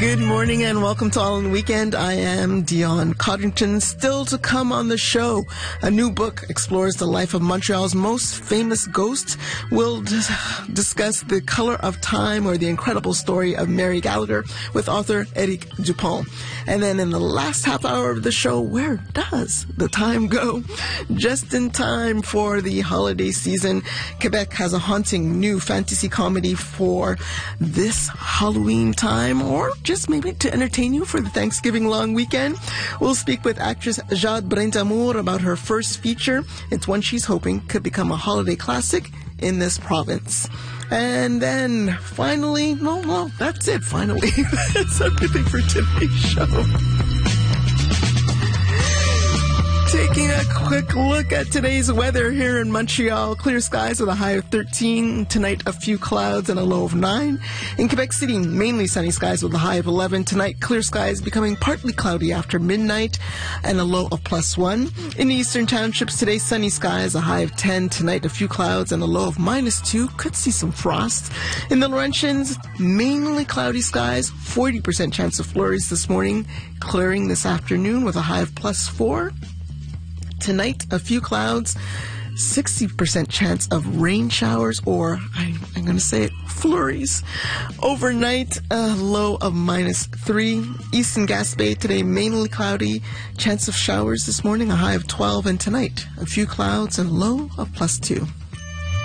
Good morning and welcome to All in the Weekend. I am Dion Codrington. Still to come on the show, a new book explores the life of Montreal's most famous ghost. We'll discuss The Color of Time, or the incredible story of Mary Gallagher, with author Eric Dupont. And then in the last half hour of the show, where does the time go? Just in time for the holiday season, Quebec has a haunting new fantasy comedy for this Halloween time, or just maybe to entertain you for the Thanksgiving long weekend. We'll speak with actress Jade Brindamour about her first feature. It's one she's hoping could become a holiday classic in this province. And then finally, that's it, finally. That's everything for today's show. Taking a quick look at today's weather here in Montreal. Clear skies with a high of 13. Tonight, a few clouds and a low of 9. In Quebec City, mainly sunny skies with a high of 11. Tonight, clear skies becoming partly cloudy after midnight and a low of +1. In the eastern townships today, sunny skies, a high of 10. Tonight, a few clouds and a low of -2. Could see some frost. In the Laurentians, mainly cloudy skies. 40% chance of flurries this morning. Clearing this afternoon with a high of +4. Tonight, a few clouds, 60% chance of rain showers, or I'm going to say it, flurries. Overnight, a low of -3. Eastern Gaspé today, mainly cloudy. Chance of showers this morning, a high of 12. And tonight, a few clouds and low of +2.